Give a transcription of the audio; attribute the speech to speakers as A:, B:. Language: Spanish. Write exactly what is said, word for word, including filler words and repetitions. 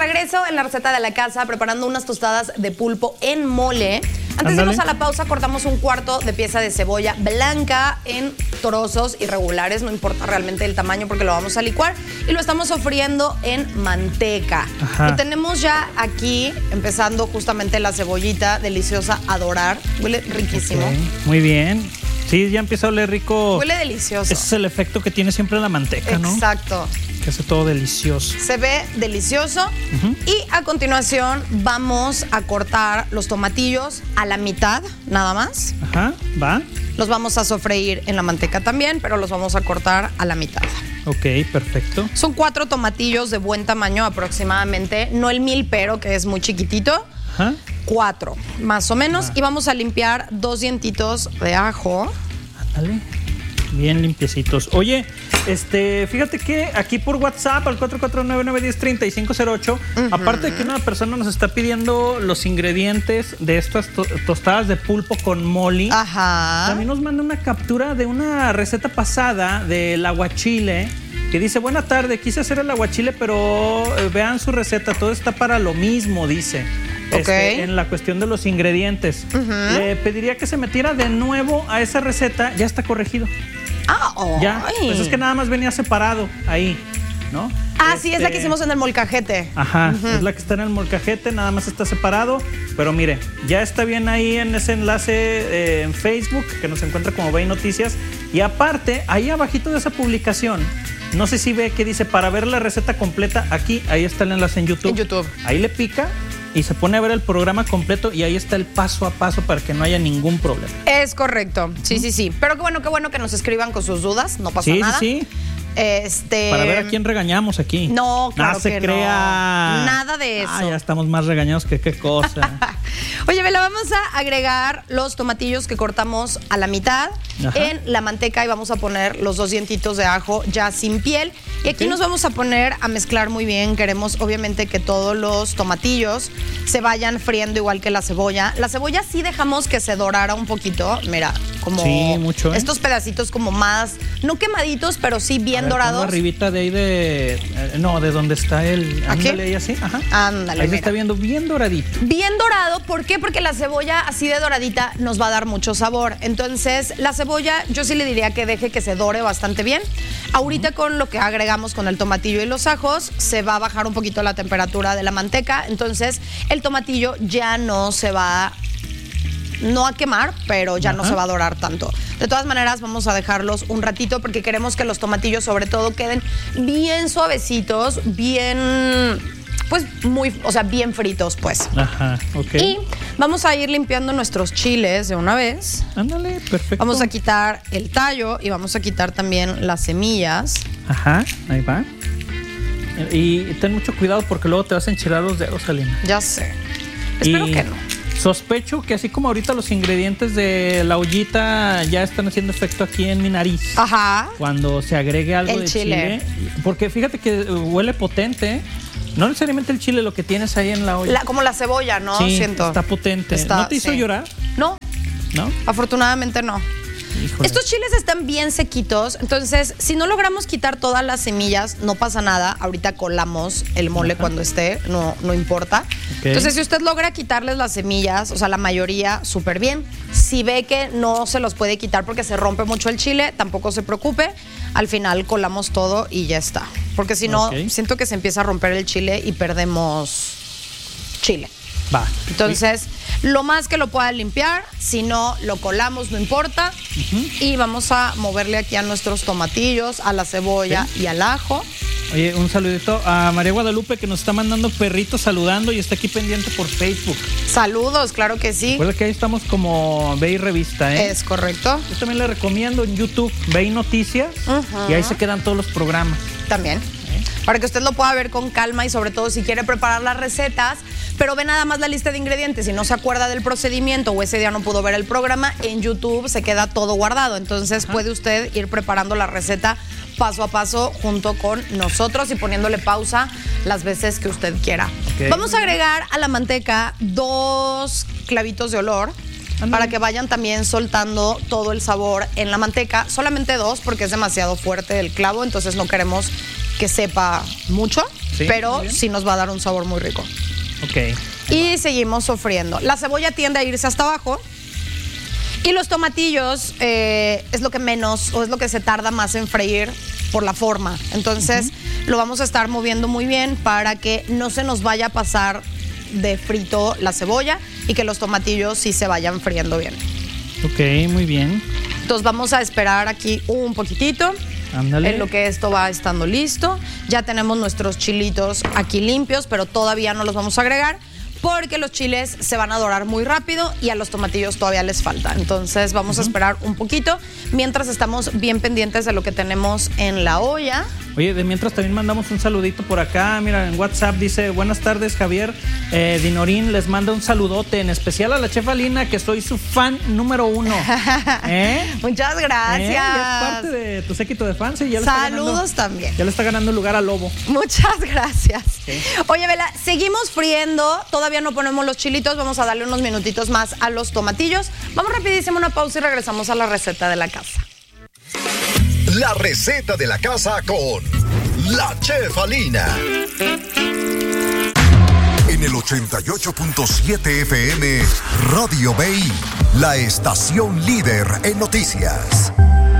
A: regreso en la receta de la casa preparando unas tostadas de pulpo en mole. Antes de irnos a la pausa, cortamos un cuarto de pieza de cebolla blanca en trozos irregulares, no importa realmente el tamaño porque lo vamos a licuar, y lo estamos sofriendo en manteca.
B: Ajá.
A: Lo tenemos ya aquí, empezando justamente la cebollita deliciosa a dorar. Huele riquísimo.
B: Okay. Muy bien. Sí, ya empieza a oler rico.
A: Huele delicioso.
B: Ese es el efecto que tiene siempre la manteca, ¿no?
A: Exacto.
B: Que hace todo delicioso.
A: Se ve delicioso. Uh-huh. Y a continuación vamos a cortar los tomatillos a la mitad, nada más.
B: Ajá, va.
A: Los vamos a sofreír en la manteca también, pero los vamos a cortar a la mitad.
B: Ok, perfecto.
A: Son cuatro tomatillos de buen tamaño aproximadamente, no el milpero, que es muy chiquitito.
B: Ajá.
A: Cuatro, más o menos.
B: Ah.
A: Y vamos a limpiar dos dientitos de ajo.
B: Ándale. Bien limpiecitos. Oye, este, fíjate que aquí por WhatsApp al cuatro cuatro nueve, nueve uno cero, tres cinco cero ocho, uh-huh. aparte de que una persona nos está pidiendo los ingredientes de estas to- tostadas de pulpo con mole,
A: Ajá.
B: también nos manda una captura de una receta pasada del aguachile que dice: buena tarde, quise hacer el aguachile, pero eh, vean su receta, todo está para lo mismo, dice.
A: Okay.
B: Este, en la cuestión de los ingredientes. Uh-huh. Le pediría que se metiera de nuevo a esa receta, ya está corregido.
A: Ah, oh,
B: ya, pues es que nada más venía separado ahí, ¿no?
A: Ah,
B: este,
A: sí, es la que hicimos en el molcajete.
B: Ajá,
A: uh-huh.
B: es la que está en el molcajete, nada más está separado. Pero mire, ya está bien ahí en ese enlace eh, en Facebook, que nos encuentra como Ve Noticias. Y aparte, ahí abajito de esa publicación, no sé si ve que dice para ver la receta completa, aquí, ahí está el enlace en YouTube.
A: En YouTube.
B: Ahí le pica y se pone a ver el programa completo y ahí está el paso a paso para que no haya ningún problema.
A: Es correcto, sí, sí, sí. Pero qué bueno, qué bueno que nos escriban con sus dudas, no pasa
B: sí,
A: nada.
B: Sí, sí.
A: Este...
B: Para ver a quién regañamos aquí.
A: No, claro
B: Nada se
A: que
B: crea.
A: no. Nada de eso.
B: Ah, ya estamos más regañados que qué cosa.
A: Oye, Vela, vamos a agregar los tomatillos que cortamos a la mitad. Ajá. En la manteca y vamos a poner los dos dientitos de ajo ya sin piel. Y aquí okay. nos vamos a poner a mezclar muy bien. Queremos obviamente que todos los tomatillos se vayan friendo igual que la cebolla. La cebolla sí dejamos que se dorara un poquito. Mira, como
B: sí, mucho, ¿eh?
A: Estos pedacitos como más, no quemaditos, pero sí bien
B: ver,
A: dorados.
B: Arribita de ahí de, eh, no, de donde está el, ándale ahí así, ajá.
A: Ándale,
B: ahí
A: mira.
B: se está viendo bien doradito.
A: Bien dorado, ¿por qué? Porque la cebolla así de doradita nos va a dar mucho sabor. Entonces, la cebolla yo sí le diría que deje que se dore bastante bien. Ahorita uh-huh. con lo que agregamos con el tomatillo y los ajos, se va a bajar un poquito la temperatura de la manteca. Entonces, el tomatillo ya no se va no a quemar, pero ya Ajá. no se va a dorar tanto. De todas maneras, vamos a dejarlos un ratito porque queremos que los tomatillos sobre todo queden bien suavecitos, bien, pues muy, o sea, bien fritos, pues.
B: Ajá, ok.
A: Y vamos a ir limpiando nuestros chiles de una vez.
B: Ándale, perfecto.
A: Vamos a quitar el tallo y vamos a quitar también las semillas.
B: Ajá, ahí va. Y ten mucho cuidado porque luego te vas a enchilar los dedos, Alina.
A: Ya sé. Espero
B: y...
A: que no.
B: Sospecho que así como ahorita los ingredientes de la ollita ya están haciendo efecto aquí en mi nariz.
A: Ajá.
B: Cuando se agregue algo
A: el
B: de
A: chile.
B: chile. Porque fíjate que huele potente. No necesariamente el chile, lo que tienes ahí en la olla.
A: La, como la cebolla, ¿no?
B: Sí,
A: Siento.
B: está potente.
A: Está,
B: ¿No te hizo
A: sí.
B: llorar?
A: No.
B: ¿No?
A: Afortunadamente no.
B: Híjole.
A: Estos chiles están bien sequitos, entonces si no logramos quitar todas las semillas, no pasa nada. Ahorita colamos el mole Ajá. cuando esté, no, no importa. Okay. Entonces si usted logra quitarles las semillas, o sea, la mayoría, súper bien. Si ve que no se los puede quitar porque se rompe mucho el chile, tampoco se preocupe. Al final colamos todo y ya está. Porque si no, okay. siento que se empieza a romper el chile y perdemos chile.
B: Va.
A: Entonces, sí. lo más que lo pueda limpiar, si no lo colamos, no importa. Uh-huh. Y vamos a moverle aquí a nuestros tomatillos, a la cebolla ¿Sí? y al ajo.
B: Oye, un saludito a María Guadalupe que nos está mandando perritos saludando y está aquí pendiente por Facebook.
A: Saludos, claro que sí.
B: Recuerda que ahí estamos como Ve y Revista, ¿eh?
A: Es correcto.
B: Yo también le recomiendo en YouTube Ve y Noticias uh-huh. y ahí se quedan todos los programas.
A: También. ¿Eh? Para que usted lo pueda ver con calma y sobre todo si quiere preparar las recetas, pero ve nada más la lista de ingredientes y no se acuerda del procedimiento o ese día no pudo ver el programa, en YouTube se queda todo guardado. Entonces Ajá. puede usted ir preparando la receta paso a paso junto con nosotros y poniéndole pausa las veces que usted quiera. Okay. Vamos a agregar a la manteca dos clavitos de olor. Andale. Para que vayan también soltando todo el sabor en la manteca. Solamente dos porque es demasiado fuerte el clavo, entonces no queremos que sepa mucho.
B: Sí,
A: pero sí nos va a dar un sabor muy rico.
B: Ok.
A: Y seguimos sofriendo. La cebolla tiende a irse hasta abajo. Y los tomatillos eh, es lo que menos o es lo que se tarda más en freír por la forma. Entonces uh-huh. lo vamos a estar moviendo muy bien para que no se nos vaya a pasar de frito la cebolla y que los tomatillos sí se vayan friendo bien.
B: Ok, muy bien.
A: Entonces vamos a esperar aquí un poquitito.
B: Ándale.
A: En lo que esto va estando listo. Ya tenemos nuestros chilitos aquí limpios, pero todavía no los vamos a agregar porque los chiles se van a dorar muy rápido y a los tomatillos todavía les falta. Entonces vamos uh-huh. a esperar un poquito mientras estamos bien pendientes de lo que tenemos en la olla.
B: Oye, de mientras también mandamos un saludito por acá. Mira, en WhatsApp dice, buenas tardes, Javier. Eh, Dinorín les manda un saludote, en especial a la chef Alina, que soy su fan número uno. ¿Eh?
A: Muchas gracias.
B: ¿Eh? Ya es parte de tu séquito de fans. Y ya
A: Saludos
B: le está ganando,
A: también.
B: Ya le está ganando lugar a Lobo.
A: Muchas gracias.
B: Sí.
A: Oye, Vela, seguimos friendo. Todavía no ponemos los chilitos. Vamos a darle unos minutitos más a los tomatillos. Vamos rapidísimo a una pausa y regresamos a la receta de la casa.
C: La receta de la casa con la chef Alina. En el ochenta y ocho punto siete F M, Radio B I, la estación líder en noticias.